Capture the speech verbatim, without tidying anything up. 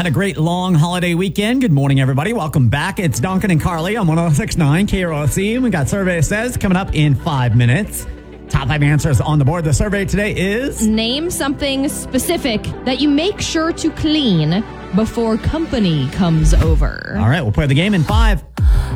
had a great long holiday weekend. Good morning, everybody. Welcome back. It's Duncan and Carly on one oh six point nine K R O C. We got Survey Says coming up in five minutes. Top five answers on the board. The survey today is... Name something specific that you make sure to clean before company comes over. All right, we'll play the game in five.